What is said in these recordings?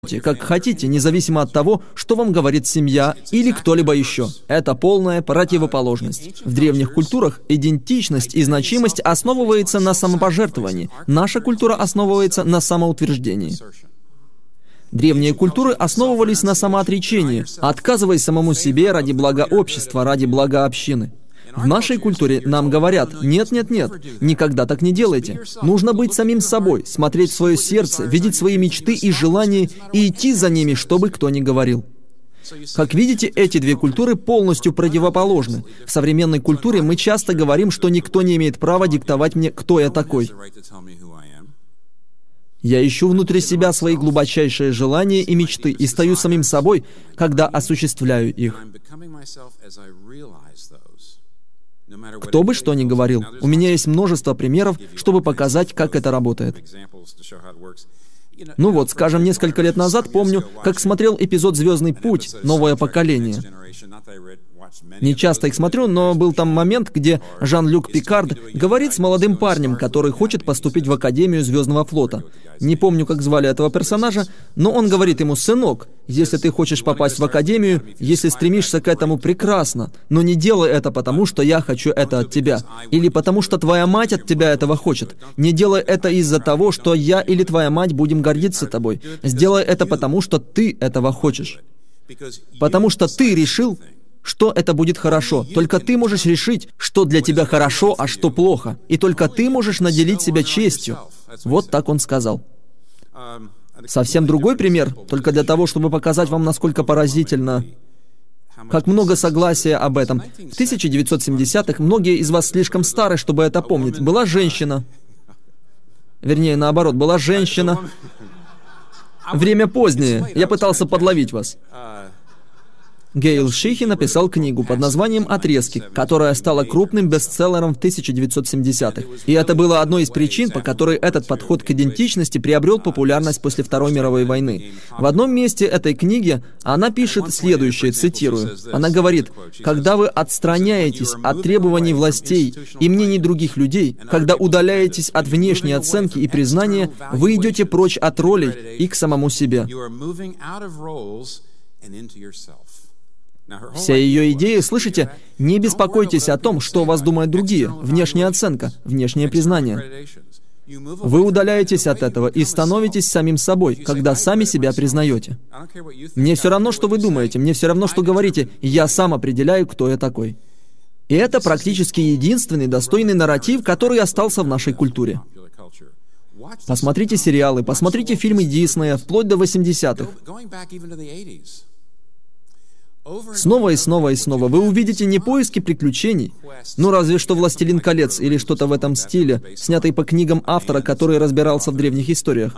как хотите, независимо от того, что вам говорит семья или кто-либо еще. Это полная противоположность. В древних культурах идентичность и значимость основывается на самопожертвовании. Наша культура основывается на самоутверждении. Древние культуры основывались на самоотречении, отказываясь самому себе ради блага общества, ради блага общины. В нашей культуре нам говорят: нет, никогда так не делайте. Нужно быть самим собой, смотреть в свое сердце, видеть свои мечты и желания и идти за ними, что бы кто ни говорил. Как видите, эти две культуры полностью противоположны. В современной культуре мы часто говорим, что никто не имеет права диктовать мне, кто я такой. Я ищу внутри себя свои глубочайшие желания и мечты и стою самим собой, когда осуществляю их. Кто бы что ни говорил, у меня есть множество примеров, чтобы показать, как это работает. Ну вот, скажем, несколько лет назад помню, как смотрел эпизод «Звездный путь. Новое поколение». Не часто их смотрю, но был там момент, где Жан-Люк Пикард говорит с молодым парнем, который хочет поступить в Академию Звездного флота. Не помню, как звали этого персонажа, но он говорит ему: «Сынок, если ты хочешь попасть в Академию, если стремишься к этому, прекрасно, но не делай это потому, что я хочу это от тебя, или потому, что твоя мать от тебя этого хочет. Не делай это из-за того, что я или твоя мать будем гордиться тобой. Сделай это потому, что ты этого хочешь. Потому что ты решил, что это будет хорошо. Только ты можешь решить, что для тебя хорошо, а что плохо. И только ты можешь наделить себя честью». Вот так он сказал. Совсем другой пример, только для того, чтобы показать вам, насколько поразительно, как много согласия об этом. В 1970-х, многие из вас слишком стары, чтобы это помнить, была женщина. Вернее, наоборот, была женщина. Время позднее. Я пытался подловить вас. Гейл Шихи написал книгу под названием «Отрезки», которая стала крупным бестселлером в 1970-х. И это было одной из причин, по которой этот подход к идентичности приобрел популярность после Второй мировой войны. В одном месте этой книги она пишет следующее, цитирую. Она говорит: «Когда вы отстраняетесь от требований властей и мнений других людей, когда удаляетесь от внешней оценки и признания, вы идете прочь от ролей и к самому себе». Вся ее идея, слышите, не беспокойтесь о том, что о вас думают другие, внешняя оценка, внешнее признание. Вы удаляетесь от этого и становитесь самим собой, когда сами себя признаете. Мне все равно, что вы думаете, мне все равно, что говорите, я сам определяю, кто я такой. И это практически единственный достойный нарратив, который остался в нашей культуре. Посмотрите сериалы, посмотрите фильмы Диснея, вплоть до 80-х. Снова и снова и снова вы увидите не поиски приключений, ну разве что «Властелин колец» или что-то в этом стиле, снятый по книгам автора, который разбирался в древних историях.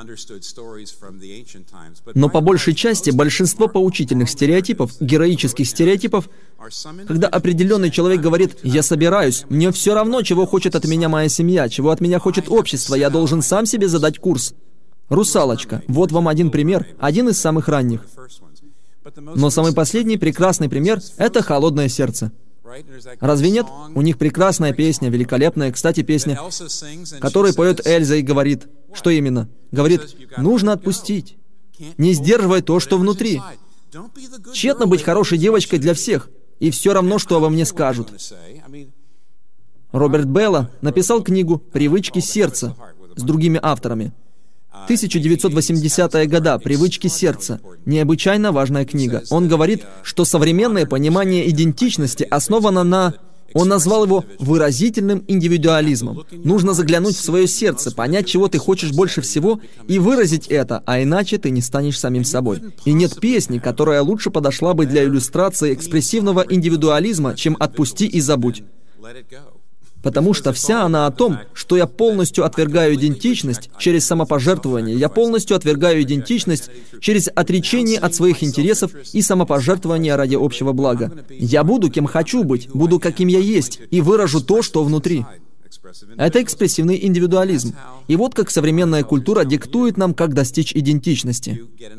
Но по большей части большинство поучительных стереотипов, героических стереотипов, когда определенный человек говорит: «Я собираюсь, мне все равно, чего хочет от меня моя семья, чего от меня хочет общество, я должен сам себе задать курс». «Русалочка» — вот вам один пример, один из самых ранних. Но самый последний прекрасный пример — это «Холодное сердце». Разве нет? У них прекрасная песня, великолепная, кстати, песня, которую поет Эльза и говорит, что именно? Говорит: «Нужно отпустить, не сдерживай то, что внутри. Тщетно быть хорошей девочкой для всех, и все равно, что обо мне скажут». Роберт Белла написал книгу «Привычки сердца» с другими авторами. 1980-е годы. «Привычки сердца». Необычайно важная книга. Он говорит, что современное понимание идентичности основано на... Он назвал его выразительным индивидуализмом. Нужно заглянуть в свое сердце, понять, чего ты хочешь больше всего, и выразить это, а иначе ты не станешь самим собой. И нет песни, которая лучше подошла бы для иллюстрации экспрессивного индивидуализма, чем «Отпусти и забудь». Потому что вся она о том, что я полностью отвергаю идентичность через самопожертвование, я полностью отвергаю идентичность через отречение от своих интересов и самопожертвование ради общего блага. Я буду кем хочу быть, буду каким я есть, и выражу то, что внутри. Это экспрессивный индивидуализм. И вот как современная культура диктует нам, как достичь идентичности.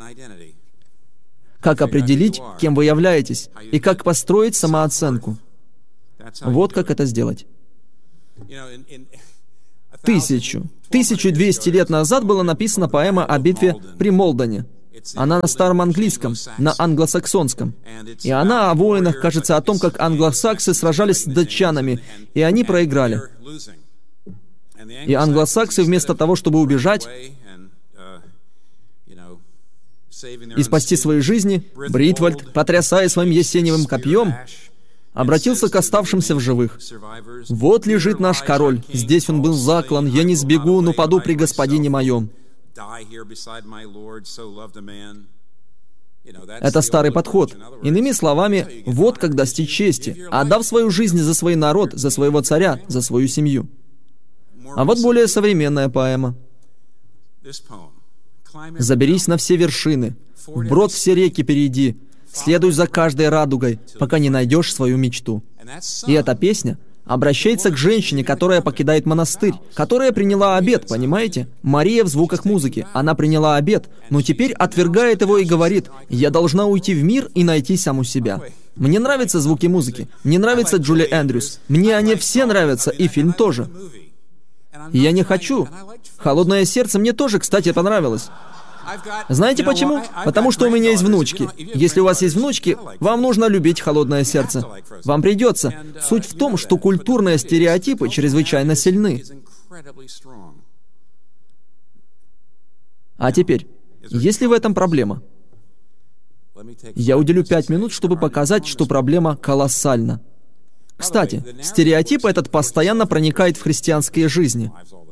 Как определить, кем вы являетесь, и как построить самооценку. Вот как это сделать. 1200 лет назад была написана поэма о битве при Молдоне. Она на старом английском, на англосаксонском. И она о войнах, кажется, о том, как англосаксы сражались с датчанами, и они проиграли. И англосаксы вместо того, чтобы убежать и спасти свои жизни, Бритвальд, потрясая своим ясеневым копьем, обратился к оставшимся в живых. «Вот лежит наш король, здесь он был заклан, я не сбегу, но паду при господине моем». Это старый подход. Иными словами, вот как достичь чести, отдав свою жизнь за свой народ, за своего царя, за свою семью. А вот более современная поэма. «Заберись на все вершины, вброд все реки перейди, следуй за каждой радугой, пока не найдешь свою мечту». И эта песня обращается к женщине, которая покидает монастырь, которая приняла обет, понимаете? Мария в звуках музыки. Она приняла обет, но теперь отвергает его и говорит: «Я должна уйти в мир и найти саму себя». Мне нравятся звуки музыки, мне нравится Джули Эндрюс, мне они все нравятся, и фильм тоже. И я не хочу. «Холодное сердце» мне тоже, кстати, понравилось. Знаете почему? Потому что у меня есть внучки. Если у вас есть внучки, вам нужно любить «Холодное сердце». Вам придется. Суть в том, что культурные стереотипы чрезвычайно сильны. А теперь, есть ли в этом проблема? Я уделю 5 минут, чтобы показать, что проблема колоссальна. Кстати, стереотип этот постоянно проникает в христианские жизни.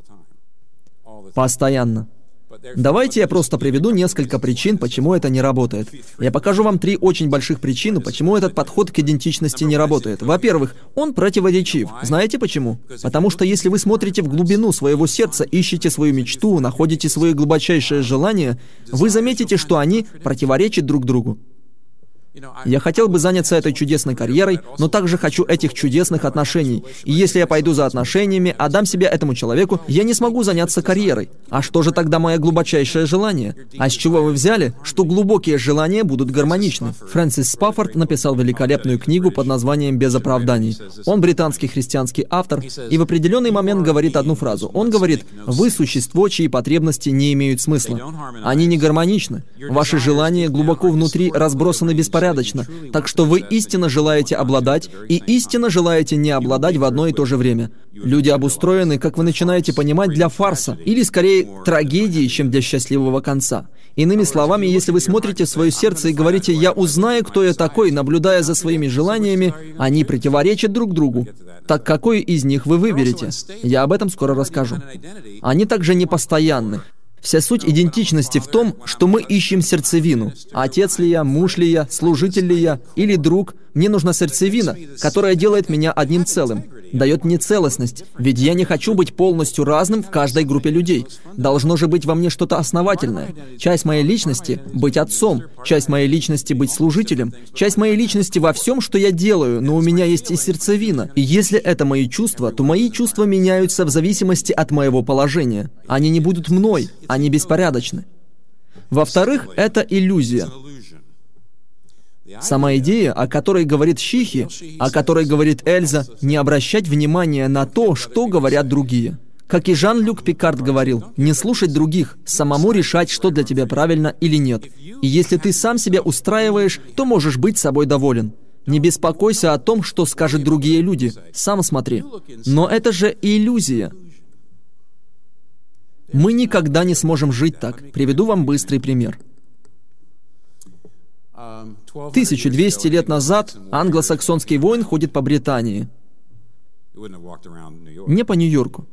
Постоянно. Давайте я просто приведу несколько причин, почему это не работает. Я покажу вам 3 очень больших причины, почему этот подход к идентичности не работает. Во-первых, он противоречив. Знаете почему? Потому что если вы смотрите в глубину своего сердца, ищете свою мечту, находите свои глубочайшие желания, вы заметите, что они противоречат друг другу. Я хотел бы заняться этой чудесной карьерой, но также хочу этих чудесных отношений. И если я пойду за отношениями, отдам себя этому человеку, я не смогу заняться карьерой. А что же тогда мое глубочайшее желание? А с чего вы взяли, что глубокие желания будут гармоничны? Фрэнсис Спаффорд написал великолепную книгу под названием «Без оправданий». Он британский христианский автор, и в определенный момент говорит одну фразу. Он говорит: «Вы существо, чьи потребности не имеют смысла. Они не гармоничны. Ваши желания глубоко внутри разбросаны беспорядочно. Так что вы истинно желаете обладать и истинно желаете не обладать в одно и то же время. Люди обустроены, как вы начинаете понимать, для фарса, или скорее трагедии, чем для счастливого конца. Иными словами, если вы смотрите в свое сердце и говорите: «Я узнаю, кто я такой», наблюдая за своими желаниями, они противоречат друг другу. Так какой из них вы выберете? Я об этом скоро расскажу. Они также непостоянны. Вся суть идентичности в том, что мы ищем сердцевину. Отец ли я, муж ли я, служитель ли я, или друг. Мне нужна сердцевина, которая делает меня одним целым, дает мне целостность, ведь я не хочу быть полностью разным в каждой группе людей. Должно же быть во мне что-то основательное. Часть моей личности — быть отцом, часть моей личности — быть служителем, часть моей личности во всем, что я делаю, но у меня есть и сердцевина. И если это мои чувства, то мои чувства меняются в зависимости от моего положения. Они не будут мной, они беспорядочны. Во-вторых, это иллюзия. Сама идея, о которой говорит Шихи, о которой говорит Эльза, не обращать внимания на то, что говорят другие. Как и Жан-Люк Пикард говорил, не слушать других, самому решать, что для тебя правильно или нет. И если ты сам себя устраиваешь, то можешь быть собой доволен. Не беспокойся о том, что скажут другие люди. Сам смотри. Но это же иллюзия. Мы никогда не сможем жить так. Приведу вам быстрый пример. 1200 лет назад англосаксонский воин ходит по Британии. Не по Нью-Йорку.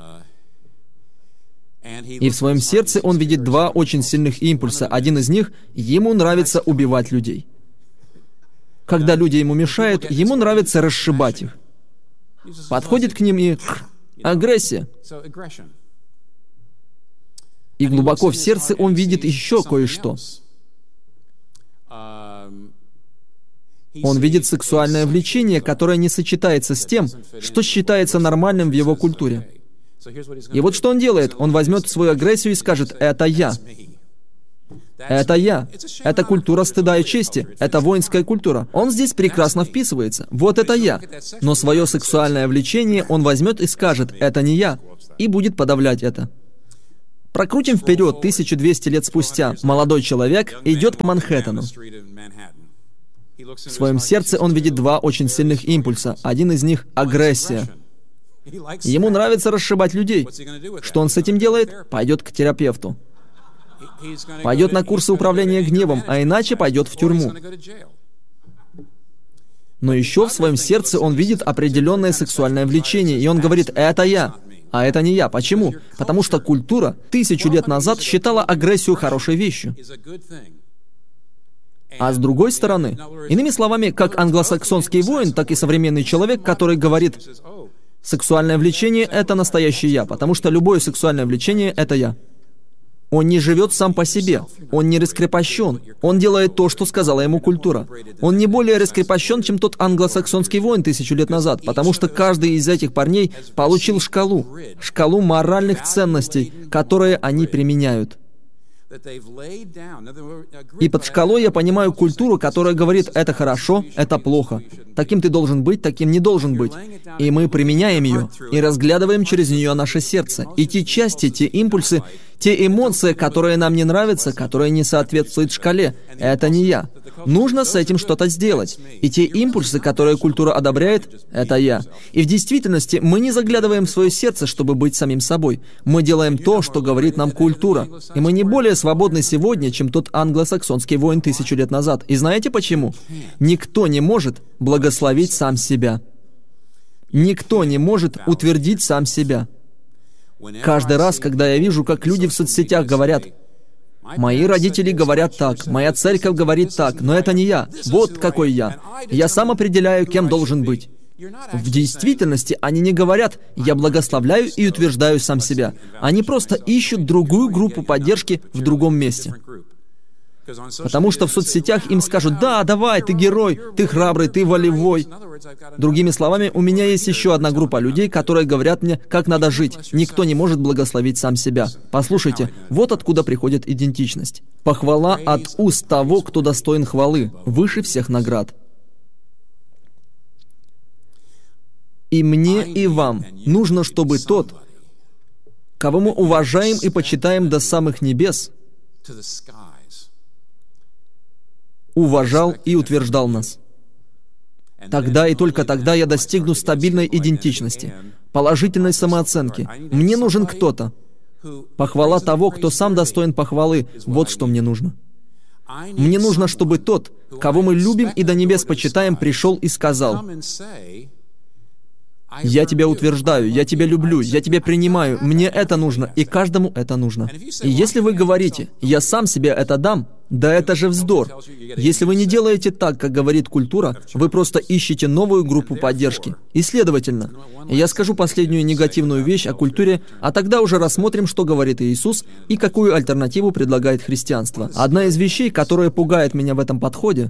И в своем сердце он видит 2 очень сильных импульса. Один из них — ему нравится убивать людей. Когда люди ему мешают, ему нравится расшибать их. Подходит к ним и... агрессия. И глубоко в сердце он видит еще кое-что. Он видит сексуальное влечение, которое не сочетается с тем, что считается нормальным в его культуре. И вот что он делает. Он возьмет свою агрессию и скажет: «Это я. Это я. Это культура стыда и чести. Это воинская культура. Он здесь прекрасно вписывается. Вот это я». Но свое сексуальное влечение он возьмет и скажет: «Это не я». И будет подавлять это. Прокрутим вперед 1200 лет спустя. Молодой человек идет по Манхэттену. В своем сердце он видит два очень сильных импульса. Один из них — агрессия. Ему нравится расшибать людей. Что он с этим делает? Пойдет к терапевту. Пойдет на курсы управления гневом, а иначе пойдет в тюрьму. Но еще в своем сердце он видит определенное сексуальное влечение, и он говорит: «Это я». А это не я. Почему? Потому что культура 1000 лет назад считала агрессию хорошей вещью. А с другой стороны, иными словами, как англосаксонский воин, так и современный человек, который говорит: сексуальное влечение — это настоящий я, потому что любое сексуальное влечение — это я. Он не живет сам по себе, он не раскрепощен, он делает то, что сказала ему культура. Он не более раскрепощен, чем тот англосаксонский воин 1000 лет назад, потому что каждый из этих парней получил шкалу моральных ценностей, которые они применяют. И под шкалой я понимаю культуру, которая говорит: это хорошо, это плохо. Таким ты должен быть, таким не должен быть. И мы применяем ее, и разглядываем через нее наше сердце. И те части, те импульсы, те эмоции, которые нам не нравятся, которые не соответствуют шкале, это не я. Нужно с этим что-то сделать. И те импульсы, которые культура одобряет, это я. И в действительности мы не заглядываем в свое сердце, чтобы быть самим собой. Мы делаем то, что говорит нам культура. И мы не более свободны сегодня, чем тот англосаксонский воин 1000 лет назад. И знаете почему? Никто не может благословить сам себя. Никто не может утвердить сам себя. Каждый раз, когда я вижу, как люди в соцсетях говорят: «Мои родители говорят так, моя церковь говорит так, но это не я. Вот какой я. Я сам определяю, кем должен быть». В действительности они не говорят: «Я благословляю и утверждаю сам себя». Они просто ищут другую группу поддержки в другом месте. Потому что в соцсетях им скажут: «Да, давай, ты герой, ты храбрый, ты волевой». Другими словами, у меня есть еще одна группа людей, которые говорят мне, как надо жить. Никто не может благословить сам себя. Послушайте, вот откуда приходит идентичность. Похвала от уст того, кто достоин хвалы, выше всех наград. И мне, и вам нужно, чтобы тот, кого мы уважаем и почитаем до самых небес, уважал и утверждал нас. Тогда и только тогда я достигну стабильной идентичности, положительной самооценки. Мне нужен кто-то. Похвала того, кто сам достоин похвалы. Вот что мне нужно. Мне нужно, чтобы тот, кого мы любим и до небес почитаем, пришел и сказал: «Я тебя утверждаю, я тебя люблю, я тебя принимаю, мне это нужно, и каждому это нужно». И если вы говорите: «Я сам себе это дам», да это же вздор. Если вы не делаете так, как говорит культура, вы просто ищете новую группу поддержки. И следовательно, я скажу последнюю негативную вещь о культуре, а тогда уже рассмотрим, что говорит Иисус и какую альтернативу предлагает христианство. Одна из вещей, которая пугает меня в этом подходе,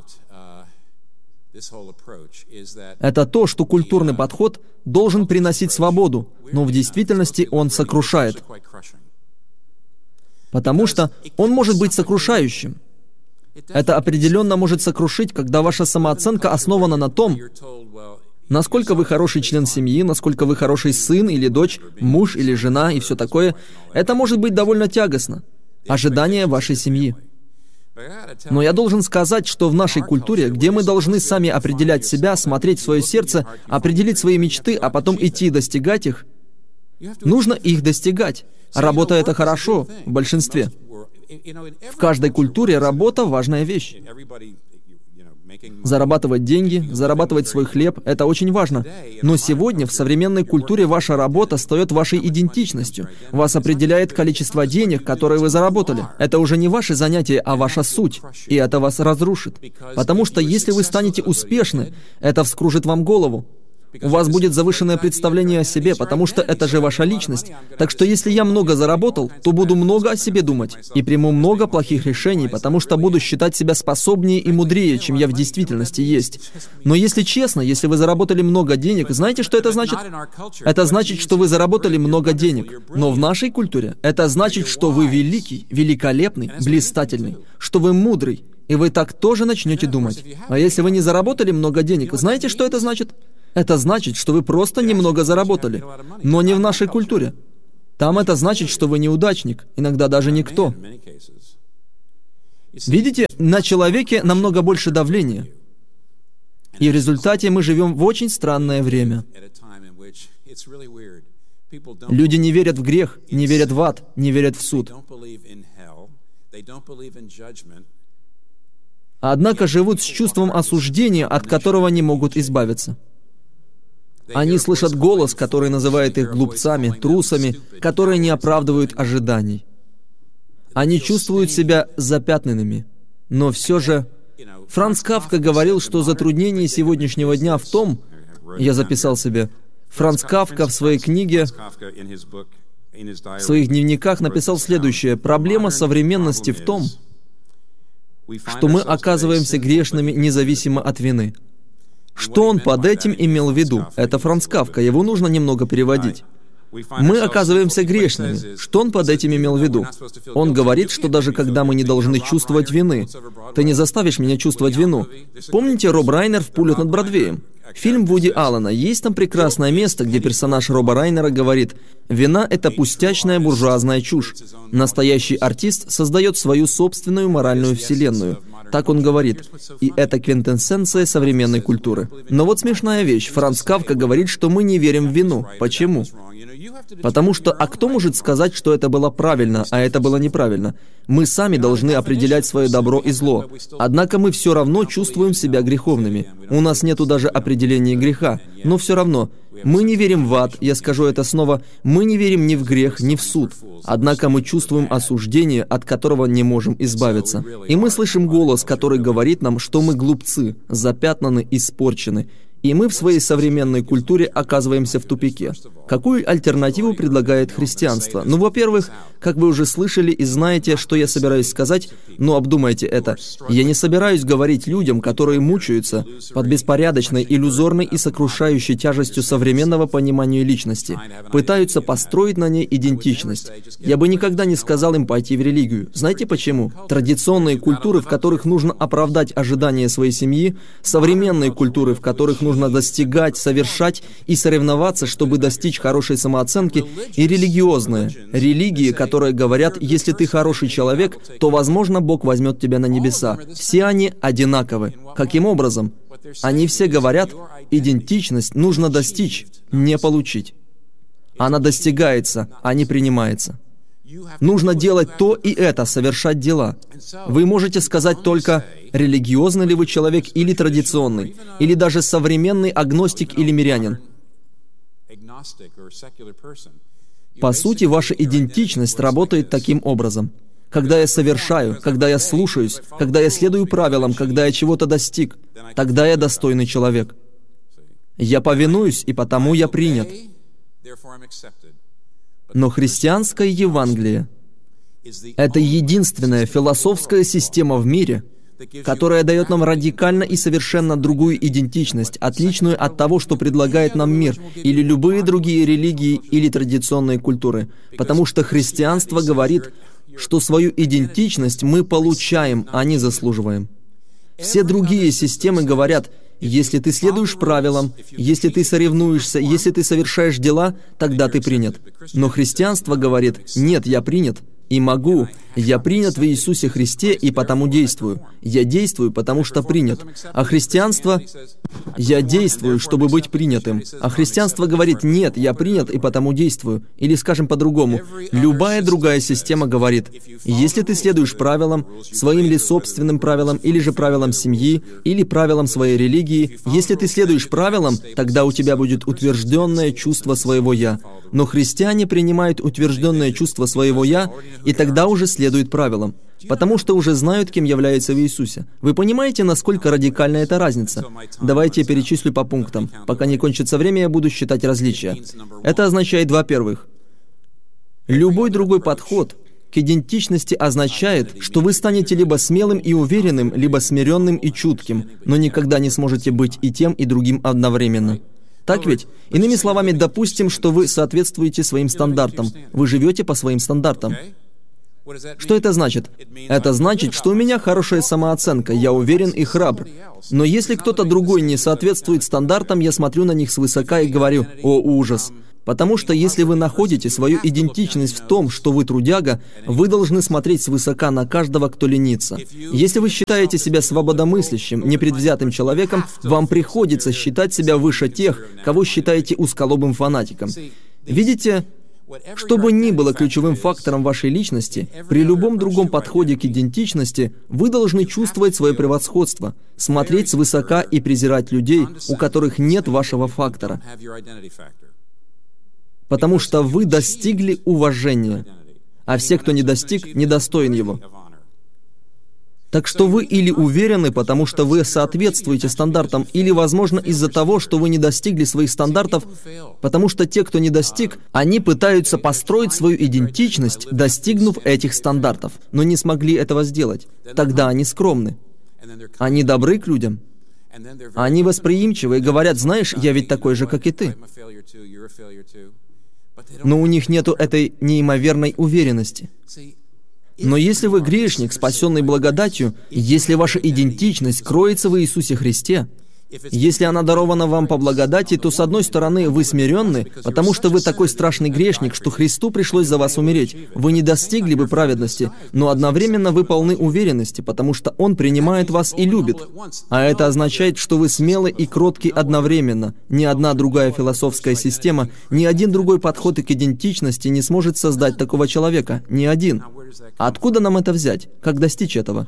это то, что культурный подход должен приносить свободу, но в действительности он сокрушает. Потому что он может быть сокрушающим. Это определенно может сокрушить, когда ваша самооценка основана на том, насколько вы хороший член семьи, насколько вы хороший сын или дочь, муж или жена и все такое. Это может быть довольно тягостно. Ожидание вашей семьи. Но я должен сказать, что в нашей культуре, где мы должны сами определять себя, смотреть в свое сердце, определить свои мечты, а потом идти и достигать их, нужно их достигать. Работа — это хорошо в большинстве. В каждой культуре работа — важная вещь. Зарабатывать деньги, зарабатывать свой хлеб — это очень важно. Но сегодня в современной культуре ваша работа стает вашей идентичностью. Вас определяет количество денег, которые вы заработали. Это уже не ваше занятие, а ваша суть. И это вас разрушит. Потому что если вы станете успешны, это вскружит вам голову. У вас будет завышенное представление о себе, потому что это же ваша личность. Так что если я много заработал, то буду много о себе думать и приму много плохих решений, потому что буду считать себя способнее и мудрее, чем я в действительности есть. Но если честно, если вы заработали много денег, знаете, что это значит? Это значит, что вы заработали много денег. Но в нашей культуре это значит, что вы великий, великолепный, блистательный, что вы мудрый, и вы так тоже начнете думать. А если вы не заработали много денег, знаете, что это значит? Это значит, что вы просто немного заработали, но не в нашей культуре. Там это значит, что вы неудачник, иногда даже никто. Видите, на человеке намного больше давления. И в результате мы живем в очень странное время. Люди не верят в грех, не верят в ад, не верят в суд. Однако живут с чувством осуждения, от которого не могут избавиться. Они слышат голос, который называет их глупцами, трусами, которые не оправдывают ожиданий. Они чувствуют себя запятнанными. Но все же Франц Кафка говорил, что затруднение сегодняшнего дня в том, я записал себе, Франц Кафка в своей книге, в своих дневниках написал следующее: «Проблема современности в том, что мы оказываемся грешными независимо от вины». Что он под этим имел в виду? Это Франц Кафка, его нужно немного переводить. Мы оказываемся грешными. Что он под этим имел в виду? Он говорит, что даже когда мы не должны чувствовать вины, ты не заставишь меня чувствовать вину. Помните Роб Райнер в «Пулю над Бродвеем»? Фильм Вуди Аллена. Есть там прекрасное место, где персонаж Роба Райнера говорит: «Вина — это пустячная буржуазная чушь. Настоящий артист создает свою собственную моральную вселенную». Так он говорит. И это квинтэссенция современной культуры. Но вот смешная вещь. Франц Кафка говорит, что мы не верим в вину. Почему? Потому что, а кто может сказать, что это было правильно, а это было неправильно? Мы сами должны определять свое добро и зло. Однако мы все равно чувствуем себя греховными. У нас нету даже определения греха. Но все равно, мы не верим в ад, я скажу это снова, мы не верим ни в грех, ни в суд. Однако мы чувствуем осуждение, от которого не можем избавиться. И мы слышим голос, который говорит нам, что мы глупцы, запятнаны, испорчены. И мы в своей современной культуре оказываемся в тупике. Какую альтернативу предлагает христианство? Ну, во-первых, как вы уже слышали и знаете, что я собираюсь сказать, но обдумайте это. Я не собираюсь говорить людям, которые мучаются под беспорядочной, иллюзорной и сокрушающей тяжестью современного понимания личности, пытаются построить на ней идентичность. Я бы никогда не сказал им пойти в религию. Знаете почему? Традиционные культуры, в которых нужно оправдать ожидания своей семьи, современные культуры, в которых нужно достигать, совершать и соревноваться, чтобы достичь хорошей самооценки, и религиозные. Религии, которые говорят, если ты хороший человек, то, возможно, Бог возьмет тебя на небеса. Все они одинаковы. Каким образом? Они все говорят, идентичность нужно достичь, не получить. Она достигается, а не принимается. Нужно делать то и это, совершать дела. Вы можете сказать только, религиозный ли вы человек или традиционный, или даже современный агностик или мирянин. По сути, ваша идентичность работает таким образом. Когда я совершаю, когда я слушаюсь, когда я следую правилам, когда я чего-то достиг, тогда я достойный человек. Я повинуюсь, и потому я принят. Но христианское Евангелие — это единственная философская система в мире, которая дает нам радикально и совершенно другую идентичность, отличную от того, что предлагает нам мир, или любые другие религии или традиционные культуры. Потому что христианство говорит, что свою идентичность мы получаем, а не заслуживаем. Все другие системы говорят, если ты следуешь правилам, если ты соревнуешься, если ты совершаешь дела, тогда ты принят. Но христианство говорит, нет, я принят. И могу. Я принят в Иисусе Христе и потому действую. Я действую, потому что принят. А христианство... Я действую, чтобы быть принятым. А христианство говорит, нет, я принят и потому действую. Или, скажем по-другому, любая другая система говорит, если ты следуешь правилам, своим ли собственным правилам, или же правилам семьи, или правилам своей религии, если ты следуешь правилам, тогда у тебя будет утвержденное чувство своего «я». Но христиане принимают утвержденное чувство своего «я», и тогда уже следуют правилам, потому что уже знают, кем являются в Иисусе. Вы понимаете, насколько радикальна эта разница? Давайте я перечислю по пунктам. Пока не кончится время, я буду считать различия. Это означает, во-первых, любой другой подход к идентичности означает, что вы станете либо смелым и уверенным, либо смиренным и чутким, но никогда не сможете быть и тем, и другим одновременно. Так ведь? Иными словами, допустим, что вы соответствуете своим стандартам. Вы живете по своим стандартам. Что это значит? Это значит, что у меня хорошая самооценка, я уверен и храбр. Но если кто-то другой не соответствует стандартам, я смотрю на них свысока и говорю, «О, ужас!» Потому что если вы находите свою идентичность в том, что вы трудяга, вы должны смотреть свысока на каждого, кто ленится. Если вы считаете себя свободомыслящим, непредвзятым человеком, вам приходится считать себя выше тех, кого считаете узколобым фанатиком. Видите, что бы ни было ключевым фактором вашей личности, при любом другом подходе к идентичности вы должны чувствовать свое превосходство, смотреть свысока и презирать людей, у которых нет вашего фактора. Потому что вы достигли уважения, а все, кто не достиг, недостоин его. Так что вы или уверены, потому что вы соответствуете стандартам, или, возможно, из-за того, что вы не достигли своих стандартов, потому что те, кто не достиг, они пытаются построить свою идентичность, достигнув этих стандартов, но не смогли этого сделать. Тогда они скромны. Они добры к людям. Они восприимчивы и говорят: знаешь, я ведь такой же, как и ты. Но у них нету этой неимоверной уверенности. Но если вы грешник, спасенный благодатью, если ваша идентичность кроется в Иисусе Христе, если она дарована вам по благодати, то, с одной стороны, вы смиренны, потому что вы такой страшный грешник, что Христу пришлось за вас умереть. Вы не достигли бы праведности, но одновременно вы полны уверенности, потому что Он принимает вас и любит. А это означает, что вы смелы и кротки одновременно. Ни одна другая философская система, ни один другой подход к идентичности не сможет создать такого человека. Ни один. А откуда нам это взять? Как достичь этого?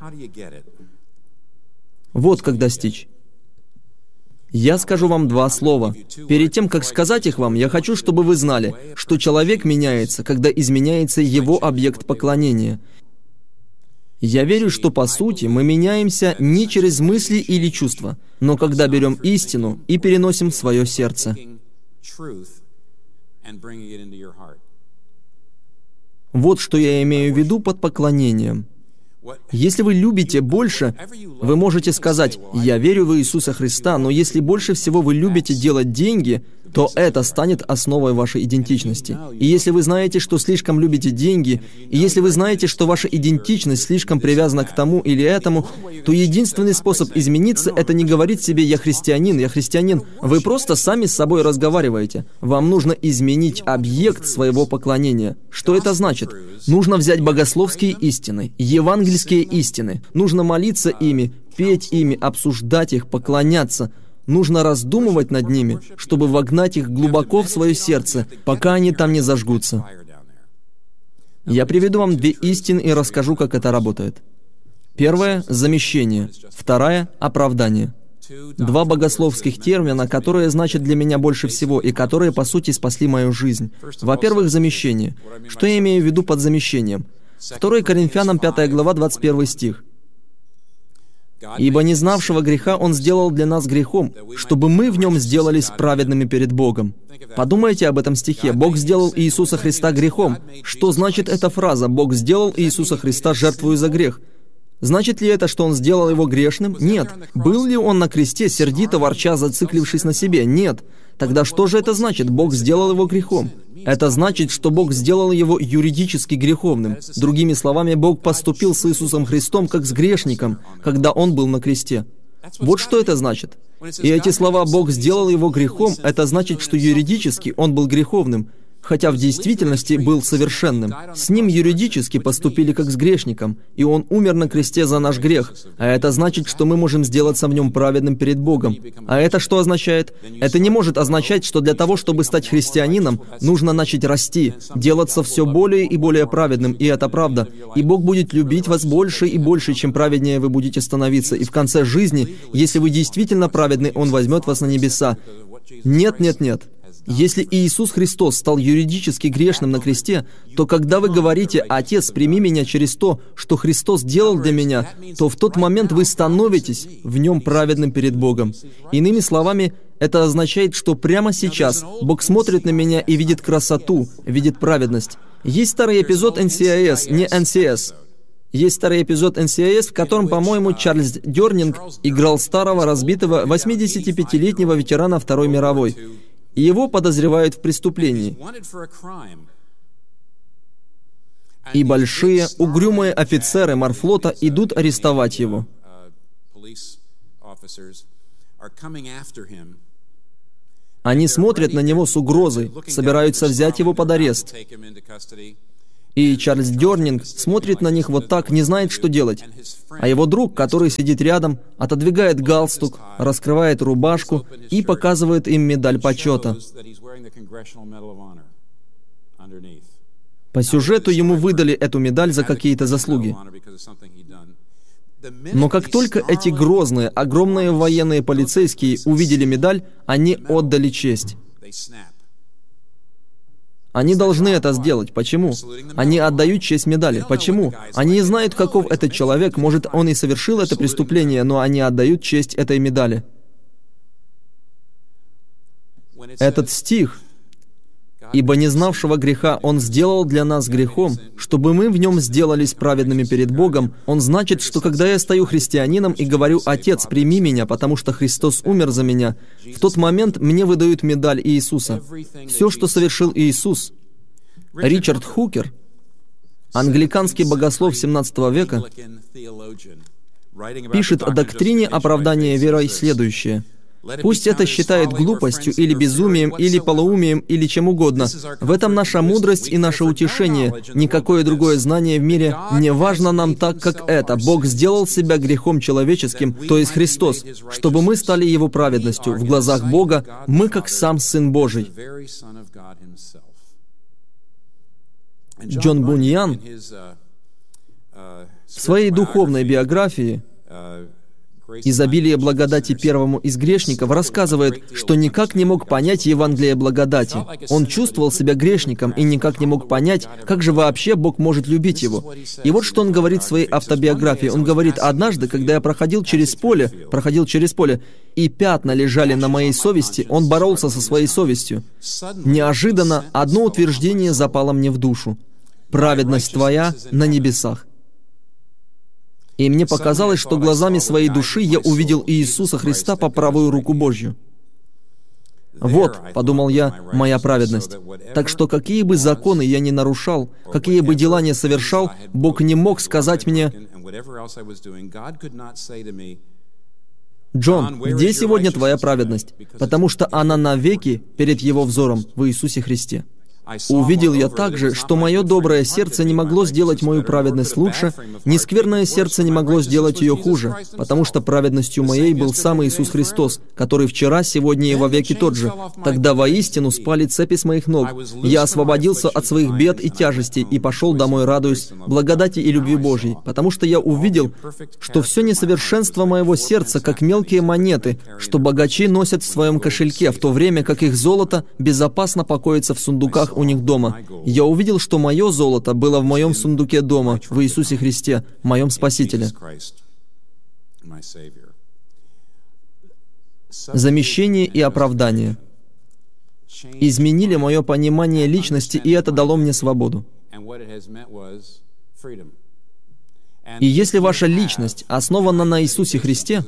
Вот как достичь. Я скажу вам два слова. Перед тем, как сказать их вам, я хочу, чтобы вы знали, что человек меняется, когда изменяется его объект поклонения. Я верю, что по сути мы меняемся не через мысли или чувства, но когда берем истину и переносим в свое сердце. Вот что я имею в виду под поклонением. Если вы любите больше, вы можете сказать: «Я верю в Иисуса Христа», но если больше всего вы любите делать деньги, то это станет основой вашей идентичности. И если вы знаете, что слишком любите деньги, и если вы знаете, что ваша идентичность слишком привязана к тому или этому, то единственный способ измениться — это не говорить себе «я христианин, я христианин». Вы просто сами с собой разговариваете. Вам нужно изменить объект своего поклонения. Что это значит? Нужно взять богословские истины, евангельские истины. Нужно молиться ими, петь ими, обсуждать их, поклоняться. Нужно раздумывать над ними, чтобы вогнать их глубоко в свое сердце, пока они там не зажгутся. Я приведу вам две истины и расскажу, как это работает. Первое — замещение. Второе — оправдание. Два богословских термина, которые значат для меня больше всего и которые, по сути, спасли мою жизнь. Во-первых, замещение. Что я имею в виду под замещением? 2 Коринфянам 5 глава, 21 стих. «Ибо не знавшего греха Он сделал для нас грехом, чтобы мы в нем сделались праведными перед Богом». Подумайте об этом стихе. Бог сделал Иисуса Христа грехом. Что значит эта фраза «Бог сделал Иисуса Христа жертвою за грех»? Значит ли это, что Он сделал Его грешным? Нет. Был ли Он на кресте, сердито ворча, зациклившись на себе? Нет. Тогда что же это значит? Бог сделал Его грехом. Это значит, что Бог сделал Его юридически греховным. Другими словами, Бог поступил с Иисусом Христом как с грешником, когда Он был на кресте. Вот что это значит. И эти слова «Бог сделал Его грехом» — это значит, что юридически Он был греховным, хотя в действительности был совершенным. С Ним юридически поступили как с грешником, и Он умер на кресте за наш грех, а это значит, что мы можем сделаться в Нем праведным перед Богом. А это что означает? Это не может означать, что для того, чтобы стать христианином, нужно начать расти, делаться все более и более праведным, и это правда. И Бог будет любить вас больше и больше, чем праведнее вы будете становиться, и в конце жизни, если вы действительно праведны, Он возьмет вас на небеса. Нет, нет, нет. Если Иисус Христос стал юридически грешным на кресте, то когда вы говорите «Отец, прими меня через то, что Христос делал для меня», то в тот момент вы становитесь в Нем праведным перед Богом. Иными словами, это означает, что прямо сейчас Бог смотрит на меня и видит красоту, видит праведность. Есть старый эпизод NCIS, не NCS. Есть старый эпизод NCIS, в котором, по-моему, Чарльз Дёрнинг играл старого, разбитого, 85-летнего ветерана Второй мировой. И его подозревают в преступлении. И большие, угрюмые офицеры морфлота идут арестовать его. Они смотрят на него с угрозой, собираются взять его под арест. И Чарльз Дернинг смотрит на них вот так, не знает, что делать. А его друг, который сидит рядом, отодвигает галстук, раскрывает рубашку и показывает им медаль почета. По сюжету ему выдали эту медаль за какие-то заслуги. Но как только эти грозные, огромные военные полицейские увидели медаль, они отдали честь. Они должны это сделать. Почему? Они отдают честь медали. Почему? Они не знают, каков этот человек. Может, он и совершил это преступление, но они отдают честь этой медали. Этот стих: «Ибо не знавшего греха Он сделал для нас грехом, чтобы мы в нем сделались праведными перед Богом», он значит, что когда я стою христианином и говорю: «Отец, прими меня, потому что Христос умер за меня», в тот момент мне выдают медаль Иисуса. Все, что совершил Иисус. Ричард Хукер, англиканский богослов XVII века, пишет о доктрине оправдания верой следующее: «Пусть это считает глупостью или безумием, или полоумием, или чем угодно. В этом наша мудрость и наше утешение. Никакое другое знание в мире не важно нам так, как это. Бог сделал себя грехом человеческим, то есть Христос, чтобы мы стали Его праведностью. В глазах Бога мы как сам Сын Божий». Джон Буньян в своей духовной биографии «Изобилие благодати первому из грешников» рассказывает, что никак не мог понять Евангелие благодати. Он чувствовал себя грешником и никак не мог понять, как же вообще Бог может любить его. И вот что он говорит в своей автобиографии. Он говорит: «Однажды, когда я проходил через поле, и пятна лежали на моей совести, он боролся со своей совестью. Неожиданно одно утверждение запало мне в душу: праведность твоя на небесах». И мне показалось, что глазами своей души я увидел Иисуса Христа по правую руку Божью. «Вот», — подумал я, — «моя праведность». Так что какие бы законы я ни нарушал, какие бы дела ни совершал, Бог не мог сказать мне: «Джон, где сегодня твоя праведность?» Потому что она навеки перед Его взором в Иисусе Христе. Увидел я также, что мое доброе сердце не могло сделать мою праведность лучше, ни скверное сердце не могло сделать ее хуже, потому что праведностью моей был сам Иисус Христос, который вчера, сегодня и вовеки тот же. Тогда воистину спали цепи с моих ног. Я освободился от своих бед и тяжестей и пошел домой, радуясь благодати и любви Божьей, потому что я увидел, что все несовершенство моего сердца, как мелкие монеты, что богачи носят в своем кошельке, в то время как их золото безопасно покоится в сундуках у них дома. Я увидел, что мое золото было в моем сундуке дома, в Иисусе Христе, моем Спасителе. Замещение и оправдание изменили мое понимание личности, и это дало мне свободу. И если ваша личность основана на Иисусе Христе,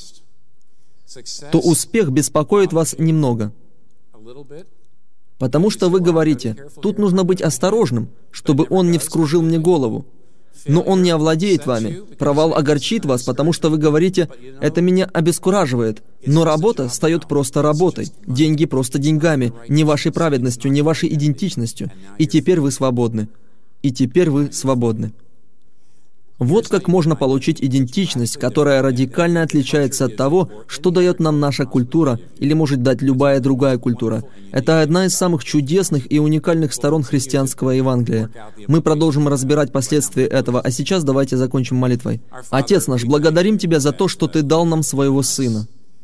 то успех беспокоит вас немного. Потому что вы говорите: «Тут нужно быть осторожным, чтобы он не вскружил мне голову». Но он не овладеет вами. Провал огорчит вас, потому что вы говорите: «Это меня обескураживает». Но работа стает просто работой, деньги просто деньгами, не вашей праведностью, не вашей идентичностью. И теперь вы свободны. И теперь вы свободны. Вот как можно получить идентичность, которая радикально отличается от того, что дает нам наша культура или может дать любая другая культура. Это одна из самых чудесных и уникальных сторон христианского Евангелия. Мы продолжим разбирать последствия этого, а сейчас давайте закончим молитвой. Отец наш, благодарим Тебя за то, что Ты дал нам Своего Сына.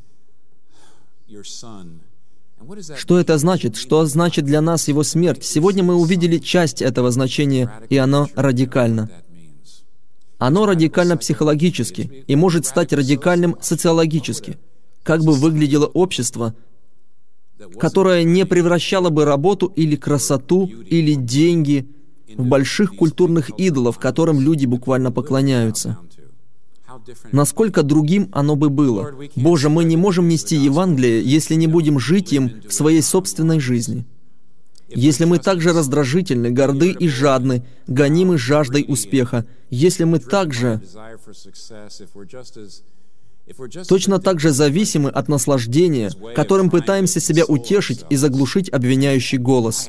Что это значит? Что значит для нас Его смерть? Сегодня мы увидели часть этого значения, и оно радикально. Оно радикально психологически и может стать радикальным социологически. Как бы выглядело общество, которое не превращало бы работу или красоту, или деньги в больших культурных идолов, которым люди буквально поклоняются? Насколько другим оно бы было? Боже, мы не можем нести Евангелие, если не будем жить им в своей собственной жизни. Если мы также раздражительны, горды и жадны, гонимы жаждой успеха, если мы также точно так же зависимы от наслаждения, которым пытаемся себя утешить и заглушить обвиняющий голос.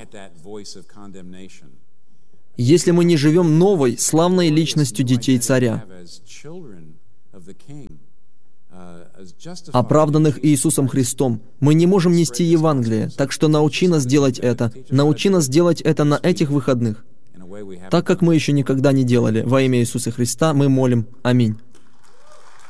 Если мы не живем новой, славной личностью детей царя, оправданных Иисусом Христом, мы не можем нести Евангелие, так что научи нас делать это. Научи нас делать это на этих выходных. Так как мы еще никогда не делали. Во имя Иисуса Христа мы молим. Аминь.